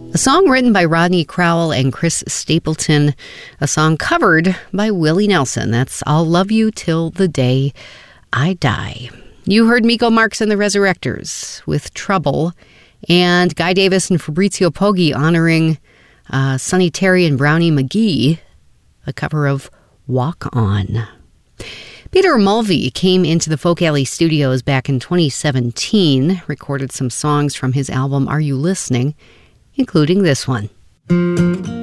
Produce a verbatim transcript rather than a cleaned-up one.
A song written by Rodney Crowell and Chris Stapleton, a song covered by Willie Nelson. That's I'll Love You Till the Day I Die. You heard Miko Marks and the Resurrectors with Trouble, and Guy Davis and Fabrizio Poggi honoring uh, Sonny Terry and Brownie McGhee, a cover of Walk On. Peter Mulvey came into the Folk Alley Studios back in twenty seventeen, recorded some songs from his album Are You Listening?, including this one.